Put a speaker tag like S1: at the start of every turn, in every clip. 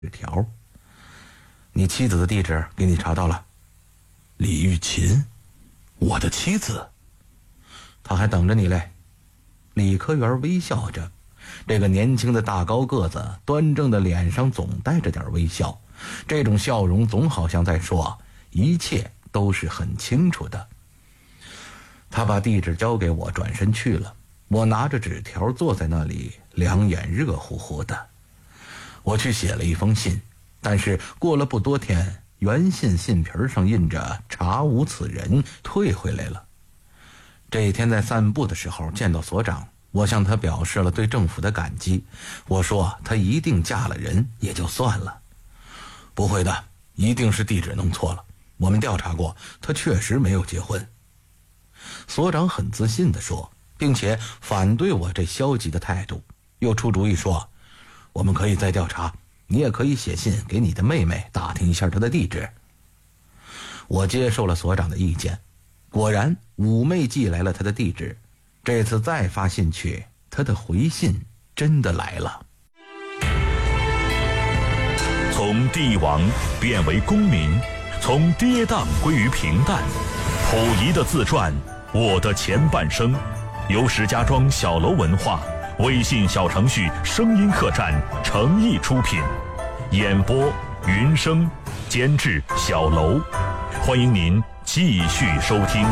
S1: 纸条：“你妻子的地址给你查到了。”
S2: 李玉琴，我的妻子，
S1: 她还等着你嘞。李科员微笑着，这个年轻的大高个子端正的脸上总带着点微笑，这种笑容总好像在说一切都是很清楚的。他把地址交给我，转身去了。我拿着纸条坐在那里，两眼热乎乎的。我去写了一封信，但是过了不多天，原信信皮上印着查无此人，退回来了。这一天在散步的时候见到所长，我向他表示了对政府的感激。我说他一定嫁了人也就算了。不会的，一定是地址弄错了，我们调查过，他确实没有结婚。所长很自信地说，并且反对我这消极的态度，又出主意说，我们可以再调查，你也可以写信给你的妹妹打听一下她的地址。我接受了所长的意见，果然五妹寄来了她的地址。这次再发信去，她的回信真的来了。
S3: 从帝王变为公民，从跌宕归于平淡。溥仪的自传《我的前半生》，由石家庄小楼文化微信小程序声音客栈诚意出品，演播云生，监制小楼。欢迎您继续收听。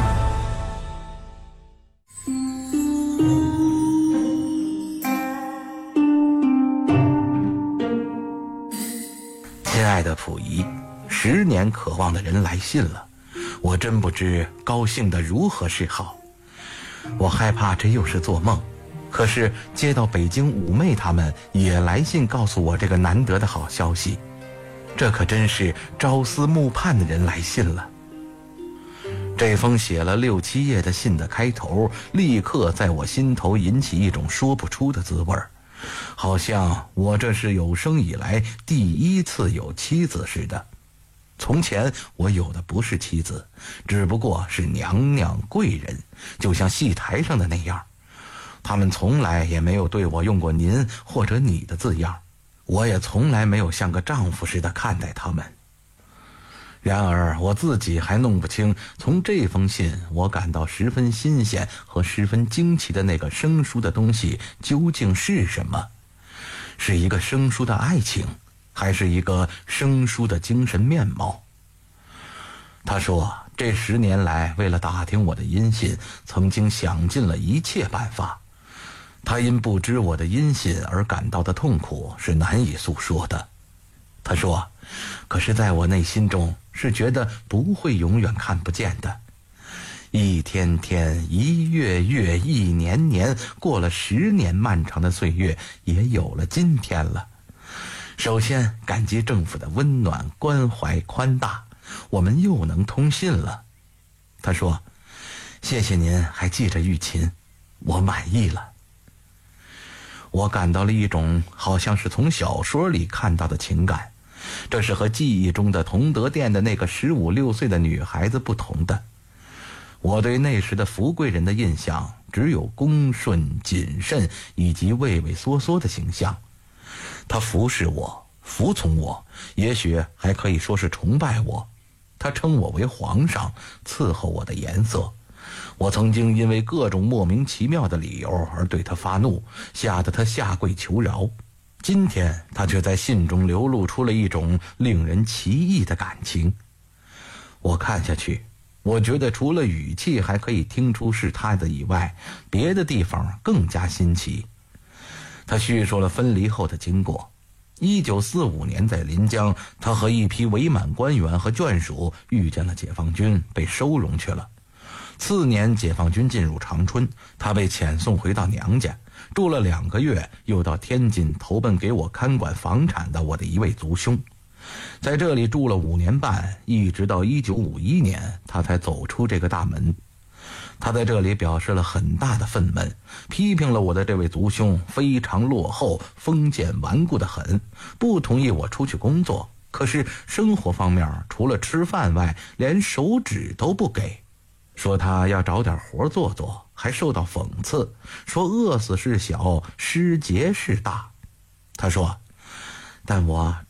S1: 亲爱的溥仪，10年渴望的人来信了，我真不知高兴得如何是好。我害怕这又是做梦，可是接到北京五妹他们也来信告诉我这个难得的好消息，这可真是朝思暮盼的人来信了。这封写了6、7页的信的开头，立刻在我心头引起一种说不出的滋味，好像我这是有生以来第一次有妻子似的。从前我有的不是妻子，只不过是娘娘贵人，就像戏台上的那样。他们从来也没有对我用过您或者你的字样，我也从来没有像个丈夫似的看待他们。然而我自己还弄不清，从这封信我感到十分新鲜和十分惊奇的那个生疏的东西究竟是什么？是一个生疏的爱情，还是一个生疏的精神面貌？他说这10年来为了打听我的音信，曾经想尽了一切办法。他因不知我的音信而感到的痛苦是难以诉说的。他说，可是在我内心中是觉得不会永远看不见的。一天天，一月月，一年年，过了10年漫长的岁月，也有了今天了。首先感激政府的温暖关怀宽大，我们又能通信了。他说，谢谢您还记着玉琴，我满意了。我感到了一种好像是从小说里看到的情感，这是和记忆中的同德殿的那个15、16岁的女孩子不同的。我对那时的福贵人的印象只有恭顺谨慎以及畏畏缩缩的形象。她服侍我，服从我，也许还可以说是崇拜我。她称我为皇上，伺候我的颜色。我曾经因为各种莫名其妙的理由而对她发怒，吓得她下跪求饶。今天她却在信中流露出了一种令人奇异的感情。我看下去，我觉得除了语气还可以听出是她的以外，别的地方更加新奇。他叙述了分离后的经过。1945年在临江，他和一批伪满官员和眷属遇见了解放军，被收容去了。次年解放军进入长春，他被遣送回到娘家，住了2个月，又到天津投奔给我看管房产的我的一位族兄。在这里住了5年半，一直到1951年他才走出这个大门。他在这里表示了很大的愤懑，批评了我的这位族兄非常落后，封建顽固得很，不同意我出去工作，可是生活方面除了吃饭外，连手指都不给。说他要找点活做做，还受到讽刺，说饿死是小，失节是大。他说，但我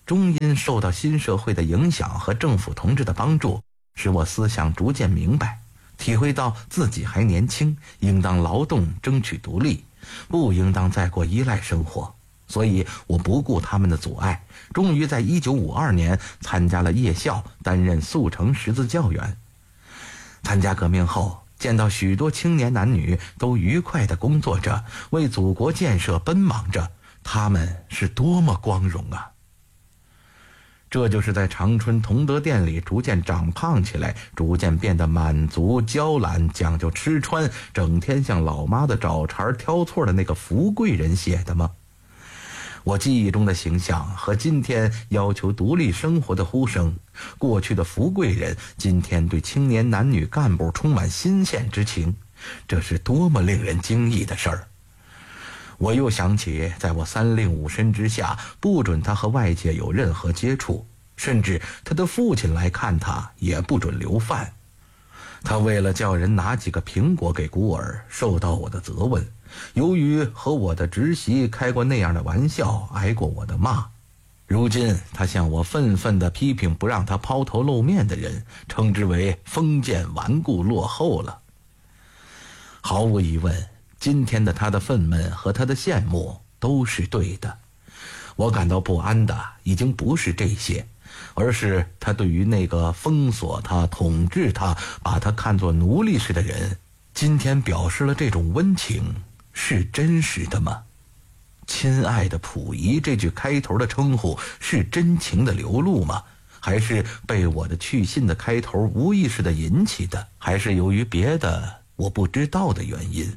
S1: 终因受到新社会的影响和政府同志的帮助，使我思想逐渐明白，体会到自己还年轻，应当劳动争取独立，不应当再过依赖生活。所以我不顾他们的阻碍，终于在1952年参加了夜校，担任速成识字教员。参加革命后，见到许多青年男女都愉快地工作着，为祖国建设奔忙着，他们是多么光荣啊！这就是在长春同德店里逐渐长胖起来，逐渐变得满足娇懒，讲究吃穿，整天像老妈的找茬挑错的那个福贵人写的吗？我记忆中的形象和今天要求独立生活的呼声，过去的福贵人，今天对青年男女干部充满新鲜之情，这是多么令人惊异的事儿！我又想起，在我3令5申之下，不准他和外界有任何接触，甚至他的父亲来看他也不准留饭。他为了叫人拿几个苹果给孤儿，受到我的责问。由于和我的侄媳开过那样的玩笑，挨过我的骂。如今他向我愤愤地批评不让他抛头露面的人，称之为封建顽固落后了。毫无疑问，今天的他的愤懑和他的羡慕都是对的。我感到不安的已经不是这些，而是他对于那个封锁他、统治他、把他看作奴隶似的人，今天表示了这种温情，是真实的吗？亲爱的溥仪这句开头的称呼是真情的流露吗？还是被我的去信的开头无意识地引起的？还是由于别的我不知道的原因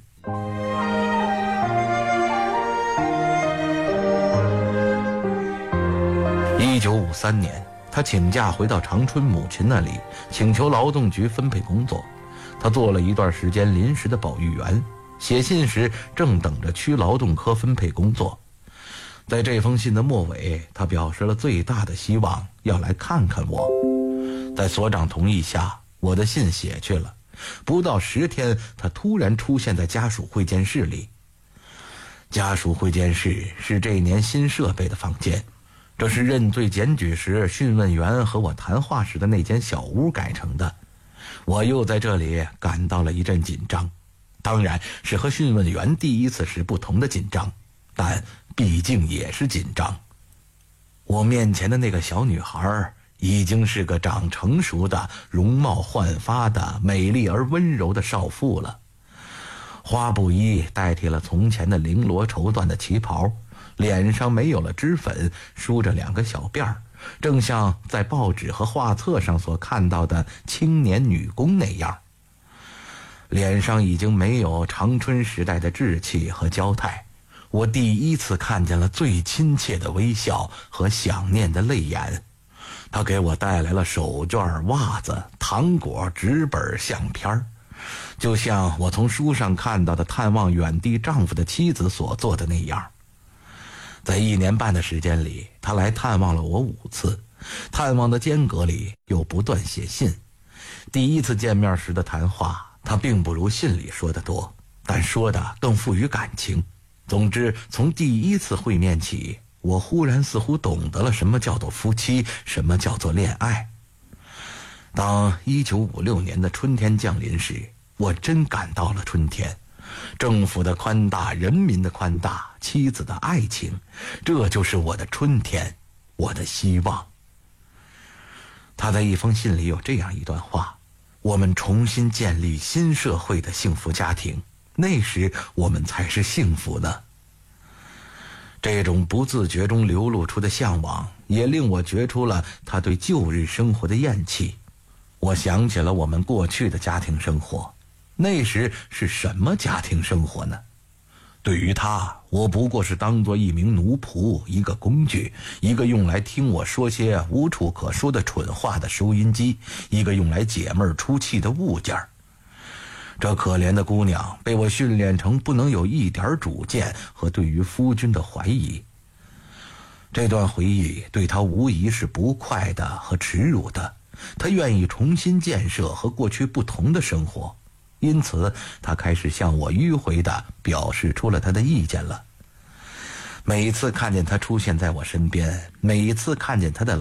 S1: ？1953年，他请假回到长春母亲那里，请求劳动局分配工作。他做了一段时间临时的保育员，写信时正等着区劳动科分配工作。在这封信的末尾，他表示了最大的希望要来看看我。在所长同意下，我的信写去了。不到10天，他突然出现在家属会见室里。家属会见室是这年新设备的房间，这是认罪检举时讯问员和我谈话时的那间小屋改成的。我又在这里感到了一阵紧张，当然是和讯问员第一次时不同的紧张，但毕竟也是紧张。我面前的那个小女孩已经是个长成熟的、容貌焕发的、美丽而温柔的少妇了。花布衣代替了从前的绫罗绸缎的旗袍，脸上没有了脂粉，梳着2个小辫儿，正像在报纸和画册上所看到的青年女工那样。脸上已经没有长春时代的稚气和娇态，我第一次看见了最亲切的微笑和想念的泪眼。他给我带来了手绢、袜子、糖果、纸本、相片，就像我从书上看到的探望远地丈夫的妻子所做的那样。在1年半的时间里，他来探望了我5次，探望的间隔里又不断写信。第一次见面时的谈话，他并不如信里说的多，但说的更富于感情。总之，从第一次会面起，我忽然似乎懂得了什么叫做夫妻，什么叫做恋爱。当1956年的春天降临时，我真感到了春天。政府的宽大，人民的宽大，妻子的爱情，这就是我的春天，我的希望。他在一封信里有这样一段话：我们重新建立新社会的幸福家庭，那时我们才是幸福的。这种不自觉中流露出的向往，也令我觉出了他对旧日生活的厌弃。我想起了我们过去的家庭生活，那时是什么家庭生活呢？对于他，我不过是当作一名奴仆，一个工具，一个用来听我说些无处可说的蠢话的收音机，一个用来解闷出气的物件。这可怜的姑娘被我训练成不能有一点主见和对于夫君的怀疑。这段回忆对她无疑是不快的和耻辱的，她愿意重新建设和过去不同的生活，因此她开始向我迂回地表示出了她的意见了。 每一次看见他出现在我身边，每一次看见他的